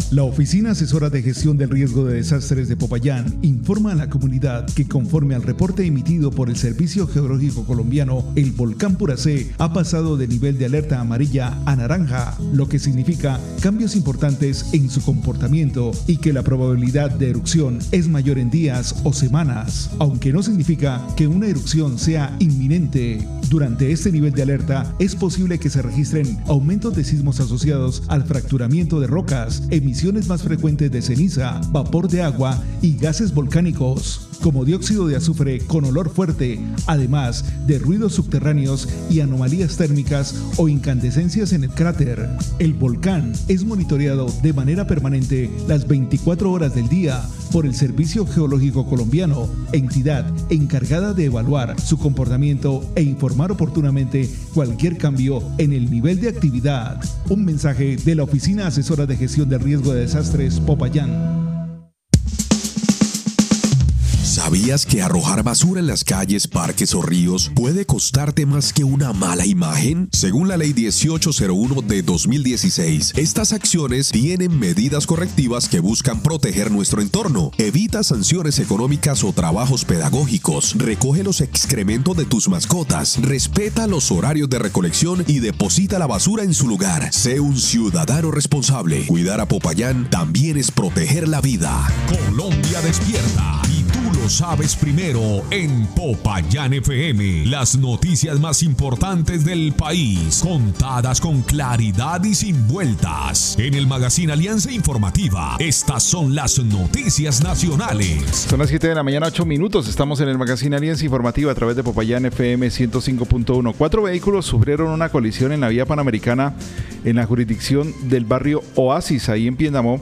La Oficina Asesora de Gestión del Riesgo de Desastres de Popayán informa a la comunidad que conforme al reporte emitido por el Servicio Geológico Colombiano, el volcán Puracé ha pasado de nivel de alerta amarilla a naranja, lo que significa cambios importantes en su comportamiento y que la probabilidad de erupción es mayor en días o semanas, aunque no significa que una erupción sea inminente. Durante este nivel de alerta es posible que se registren aumentos de sismos asociados al fracturamiento de rocas, emisiones más frecuentes de ceniza, vapor de agua y gases volcánicos, como dióxido de azufre con olor fuerte, además de ruidos subterráneos y anomalías térmicas o incandescencias en el cráter. El volcán es monitoreado de manera permanente las 24 horas del día por el Servicio Geológico Colombiano, entidad encargada de evaluar su comportamiento e informar oportunamente cualquier cambio en el nivel de actividad. Un mensaje de la Oficina Asesora de Gestión del Riesgo de Desastres Popayán. ¿Sabías que arrojar basura en las calles, parques o ríos puede costarte más que una mala imagen? Según la Ley 1801 de 2016, estas acciones tienen medidas correctivas que buscan proteger nuestro entorno. Evita sanciones económicas o trabajos pedagógicos. Recoge los excrementos de tus mascotas. Respeta los horarios de recolección y deposita la basura en su lugar. Sé un ciudadano responsable. Cuidar a Popayán también es proteger la vida. Colombia despierta. Y tú lo sabes primero en Popayán FM. Las noticias más importantes del país, contadas con claridad y sin vueltas. En el Magazine Alianza Informativa, estas son las noticias nacionales. Son las 7 de la mañana, 8 minutos. Estamos en el Magazine Alianza Informativa a través de Popayán FM 105.1. 4 vehículos sufrieron una colisión en la vía Panamericana en la jurisdicción del barrio Oasis, ahí en Piendamó,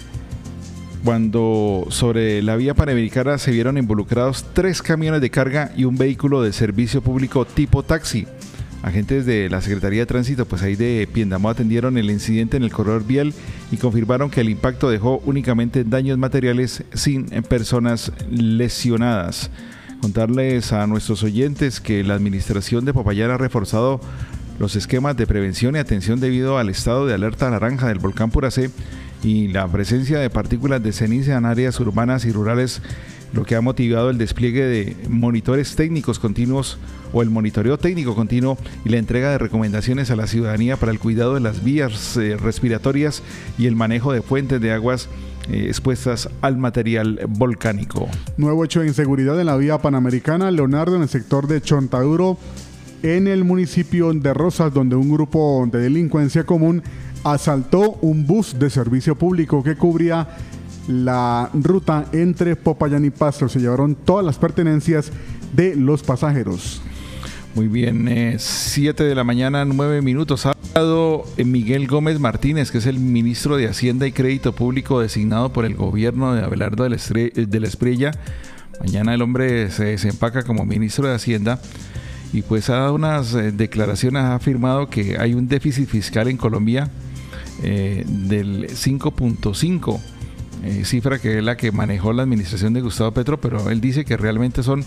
cuando sobre la vía Panamericana se vieron involucrados 3 camiones de carga y un vehículo de servicio público tipo taxi. Agentes de la Secretaría de Tránsito, pues ahí de Piendamó, atendieron el incidente en el corredor vial y confirmaron que el impacto dejó únicamente daños materiales sin personas lesionadas. Contarles a nuestros oyentes que la administración de Popayán ha reforzado los esquemas de prevención y atención debido al estado de alerta naranja del volcán Puracé y la presencia de partículas de ceniza en áreas urbanas y rurales, lo que ha motivado el despliegue de monitores técnicos continuos o el monitoreo técnico continuo y la entrega de recomendaciones a la ciudadanía para el cuidado de las vías respiratorias y el manejo de fuentes de aguas expuestas al material volcánico. Nuevo hecho de inseguridad en la vía Panamericana, Leonardo, en el sector de Chontaduro, en el municipio de Rosas, donde un grupo de delincuencia común asaltó un bus de servicio público que cubría la ruta entre Popayán y Pasto. Se llevaron todas las pertenencias de los pasajeros. Muy bien, 7 de la mañana, 9 minutos. Ha hablado Miguel Gómez Martínez, que es el ministro de Hacienda y Crédito Público designado por el gobierno de Abelardo de la Espriella. Mañana el hombre se desempaca como ministro de Hacienda y pues ha dado unas declaraciones, ha afirmado que hay un déficit fiscal en Colombia del 5.5, cifra que es la que manejó la administración de Gustavo Petro, pero él dice que realmente son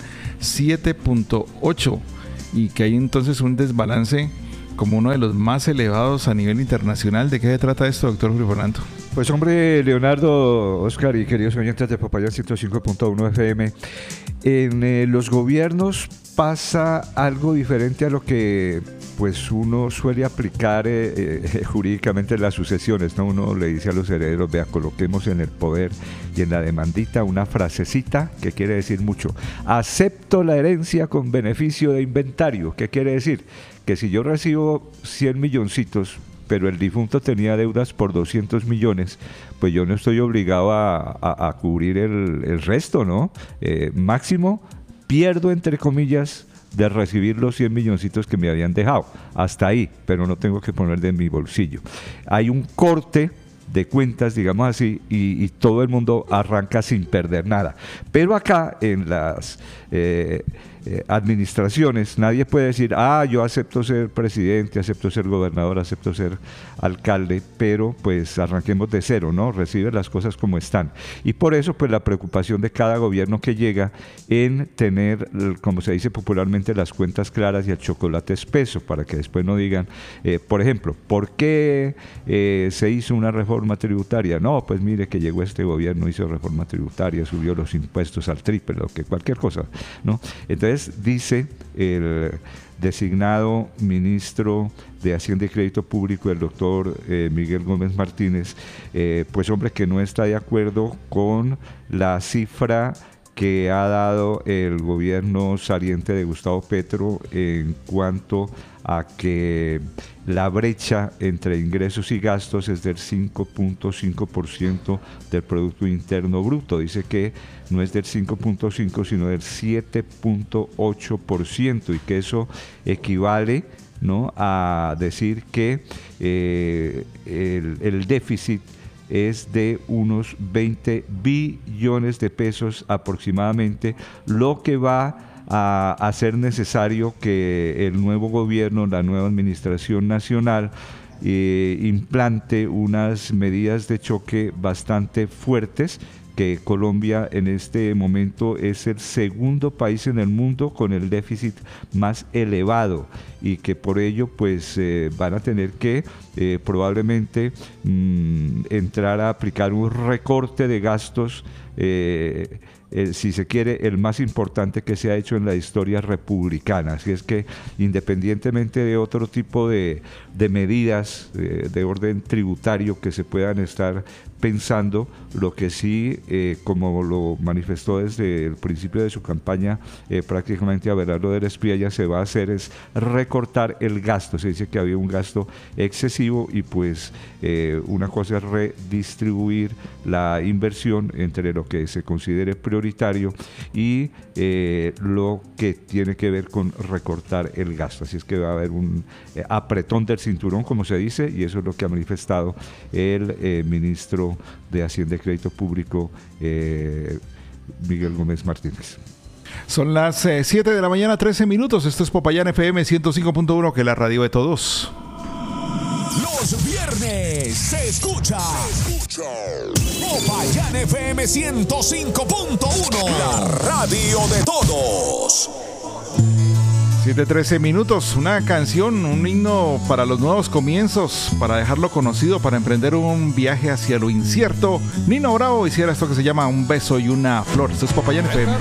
7.8 y que hay entonces un desbalance como uno de los más elevados a nivel internacional. ¿De qué se trata esto, doctor Julio Fernando? Pues hombre, Leonardo, Oscar y queridos oyentes de Popayán 105.1 FM, en los gobiernos pasa algo diferente a lo que pues uno suele aplicar jurídicamente en las sucesiones, ¿no? Uno le dice a los herederos, vea, coloquemos en el poder y en la demandita una frasecita que quiere decir mucho. Acepto la herencia con beneficio de inventario. ¿Qué quiere decir? Que si yo recibo 100 milloncitos, pero el difunto tenía deudas por 200 millones, pues yo no estoy obligado a cubrir el resto, ¿no? Máximo, pierdo, entre comillas, de recibir los 100 milloncitos que me habían dejado. Hasta ahí, pero no tengo que poner de mi bolsillo. Hay un corte de cuentas, digamos así, y todo el mundo arranca sin perder nada. Pero acá, en administraciones. Nadie puede decir, yo acepto ser presidente, acepto ser gobernador, acepto ser alcalde, pero pues arranquemos de cero, ¿no? Recibe las cosas como están. Y por eso pues la preocupación de cada gobierno que llega en tener, como se dice popularmente, las cuentas claras y el chocolate espeso, para que después no digan, por ejemplo, ¿por qué se hizo una reforma tributaria? No, pues mire que llegó este gobierno, hizo reforma tributaria, subió los impuestos al triple, lo que cualquier cosa, ¿no? Entonces dice el designado ministro de Hacienda y Crédito Público, el doctor Miguel Gómez Martínez, pues hombre, que no está de acuerdo con la cifra que ha dado el gobierno saliente de Gustavo Petro en cuanto a que la brecha entre ingresos y gastos es del 5.5% del Producto Interno Bruto. Dice que no es del 5.5, sino del 7.8%, y que eso equivale, ¿no?, a decir que el déficit es de unos 20 billones de pesos aproximadamente, lo que va a hacer necesario que el nuevo gobierno, la nueva administración nacional, implante unas medidas de choque bastante fuertes, que Colombia en este momento es el segundo país en el mundo con el déficit más elevado, y que por ello pues van a tener que probablemente entrar a aplicar un recorte de gastos, si se quiere, el más importante que se ha hecho en la historia republicana. Así es que, independientemente de otro tipo de medidas de orden tributario que se puedan estar pensando, lo que sí, como lo manifestó desde el principio de su campaña, prácticamente Abelardo del Espriella, se va a hacer es recortar el gasto. Se dice que había un gasto excesivo, y pues una cosa es redistribuir la inversión entre lo que se considere prioritario y lo que tiene que ver con recortar el gasto. Así es que va a haber un apretón del cinturón, como se dice, y eso es lo que ha manifestado el ministro de Hacienda y Crédito Público, Miguel Gómez Martínez. Son las 7 de la mañana, 13 minutos. Esto es Popayán FM 105.1, que es la radio de todos. Los viernes se escucha Popayán FM 105.1, la radio de todos. 7:13 minutos, una canción, un himno para los nuevos comienzos, para dejarlo conocido, para emprender un viaje hacia lo incierto. Nino Bravo hiciera esto que se llama Un beso y una flor. Esto es Popayán FM.